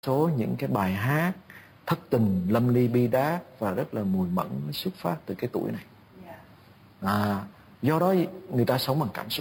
số những cái bài hát thất tình, lâm ly bi đát và rất là mùi mẫn xuất phát từ cái tuổi này. Do đó người ta sống bằng cảm xúc.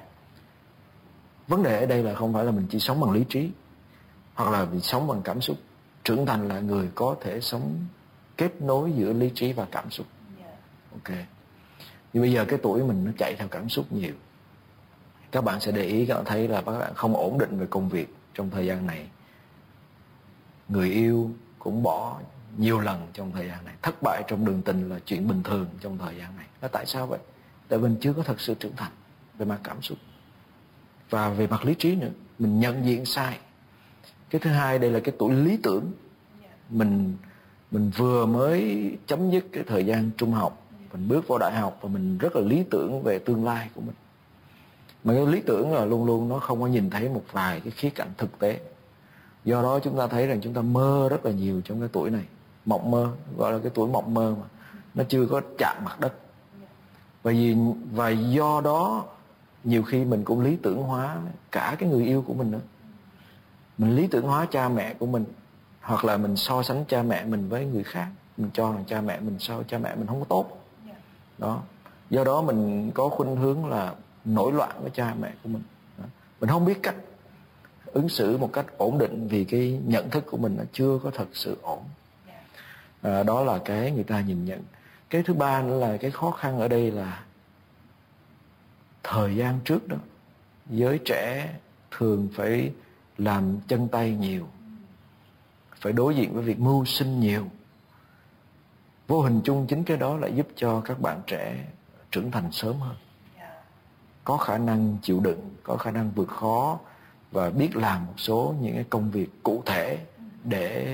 Vấn đề ở đây là không phải là mình chỉ sống bằng lý trí hoặc là mình sống bằng cảm xúc. Trưởng thành là người có thể sống kết nối giữa lý trí và cảm xúc. Ok. Nhưng bây giờ cái tuổi mình nó chạy theo cảm xúc nhiều. Các bạn sẽ để ý, các bạn thấy là các bạn không ổn định về công việc trong thời gian này. Người yêu cũng bỏ nhiều lần trong thời gian này. Thất bại trong đường tình là chuyện bình thường trong thời gian này. Là tại sao vậy? Tại mình chưa có thật sự trưởng thành về mặt cảm xúc và về mặt lý trí nữa. Mình nhận diện sai. Cái thứ hai, đây là cái tuổi lý tưởng. Mình vừa mới chấm dứt cái thời gian trung học, mình bước vào đại học và mình rất là lý tưởng về tương lai của mình. Mà cái lý tưởng là luôn luôn nó không có nhìn thấy một vài cái khía cạnh thực tế. Do đó chúng ta thấy rằng chúng ta mơ rất là nhiều trong cái tuổi này. Mộng mơ, gọi là cái tuổi mộng mơ mà. Nó chưa có chạm mặt đất. Và do đó nhiều khi mình cũng lý tưởng hóa cả cái người yêu của mình nữa. Mình lý tưởng hóa cha mẹ của mình. Hoặc là mình so sánh cha mẹ mình với người khác. Mình cho rằng cha mẹ mình không có tốt. Đó. Do đó mình có khuynh hướng là nổi loạn với cha mẹ của mình. Mình không biết cách ứng xử một cách ổn định vì cái nhận thức của mình nó chưa có thật sự ổn. Đó là cái người ta nhìn nhận. Cái thứ ba nữa là cái khó khăn ở đây là thời gian trước đó, giới trẻ thường phải làm chân tay nhiều, phải đối diện với việc mưu sinh nhiều. Vô hình chung chính cái đó lại giúp cho các bạn trẻ trưởng thành sớm hơn, có khả năng chịu đựng, có khả năng vượt khó và biết làm một số những cái công việc cụ thể để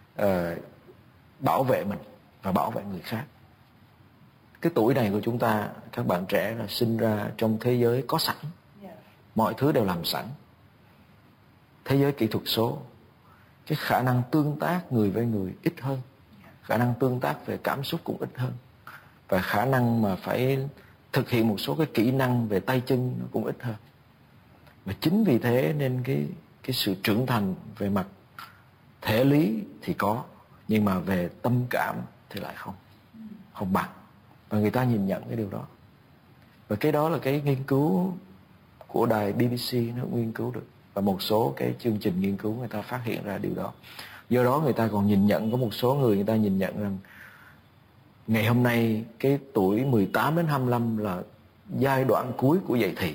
bảo vệ mình và bảo vệ người khác. Cái tuổi này của chúng ta, các bạn trẻ là sinh ra trong thế giới có sẵn, mọi thứ đều làm sẵn. Thế giới kỹ thuật số, cái khả năng tương tác người với người ít hơn, khả năng tương tác về cảm xúc cũng ít hơn, và khả năng mà phải thực hiện một số cái kỹ năng về tay chân nó cũng ít hơn. Và chính vì thế nên cái sự trưởng thành về mặt thể lý thì có, nhưng mà về tâm cảm thì lại không bằng. Và người ta nhìn nhận cái điều đó. Và cái đó là cái nghiên cứu của đài BBC nó nghiên cứu được. Và một số cái chương trình nghiên cứu người ta phát hiện ra điều đó. Do đó người ta còn nhìn nhận, có một số người ta nhìn nhận rằng ngày hôm nay cái tuổi 18 đến 25 là giai đoạn cuối của dậy thì.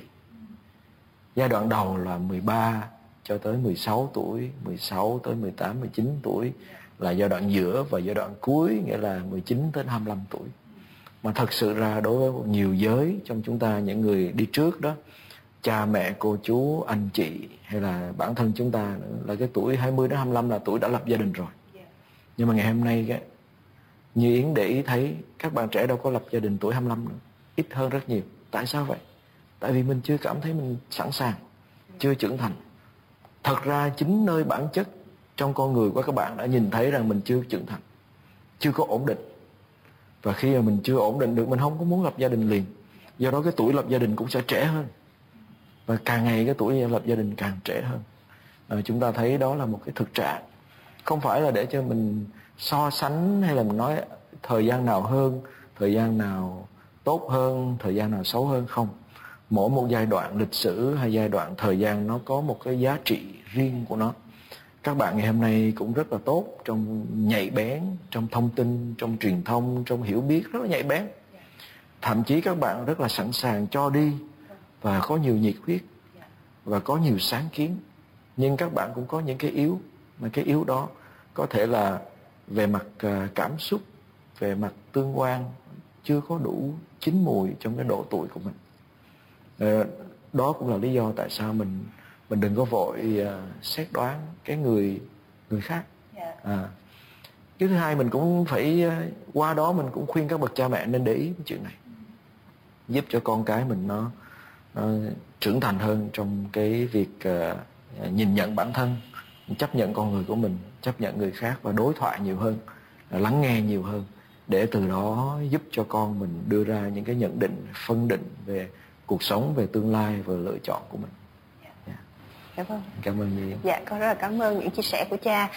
Giai đoạn đầu là 13 cho tới 16 tuổi, 16 tới 18, 19 tuổi là giai đoạn giữa, và giai đoạn cuối nghĩa là 19 tới 25 tuổi. Mà thật sự ra đối với nhiều giới trong chúng ta, những người đi trước đó, cha mẹ, cô chú, anh chị hay là bản thân chúng ta nữa, là cái tuổi 20 đến 25 là tuổi đã lập gia đình rồi. Nhưng mà ngày hôm nay như Yến để ý thấy các bạn trẻ đâu có lập gia đình tuổi 25 nữa, ít hơn rất nhiều. Tại sao vậy? Tại vì mình chưa cảm thấy mình sẵn sàng, chưa trưởng thành. Thật ra chính nơi bản chất trong con người của các bạn đã nhìn thấy rằng mình chưa trưởng thành, chưa có ổn định. Và khi mà mình chưa ổn định được, mình không có muốn lập gia đình liền. Do đó cái tuổi lập gia đình cũng sẽ trễ hơn. Và càng ngày cái tuổi lập gia đình càng trễ hơn. Chúng ta thấy đó là một cái thực trạng. Không phải là để cho mình so sánh hay là mình nói thời gian nào hơn, thời gian nào tốt hơn, thời gian nào xấu hơn, không. Mỗi một giai đoạn lịch sử hay giai đoạn thời gian nó có một cái giá trị riêng của nó. Các bạn ngày hôm nay cũng rất là tốt trong nhạy bén, trong thông tin, trong truyền thông, trong hiểu biết, rất là nhạy bén. Thậm chí các bạn rất là sẵn sàng cho đi và có nhiều nhiệt huyết và có nhiều sáng kiến. Nhưng các bạn cũng có những cái yếu, mà cái yếu đó có thể là về mặt cảm xúc, về mặt tương quan chưa có đủ chín mùi trong cái độ tuổi của mình. Đó cũng là lý do tại sao mình đừng có vội xét đoán cái người khác. Cái thứ hai, mình cũng phải qua đó mình cũng khuyên các bậc cha mẹ nên để ý cái chuyện này, giúp cho con cái mình nó trưởng thành hơn trong cái việc nhìn nhận bản thân, chấp nhận con người của mình, chấp nhận người khác và đối thoại nhiều hơn, lắng nghe nhiều hơn, để từ đó giúp cho con mình đưa ra những cái nhận định, phân định về cuộc sống, về tương lai và lựa chọn của mình. Dạ vâng. Cảm ơn Nhi. Dạ, con rất là cảm ơn những chia sẻ của cha.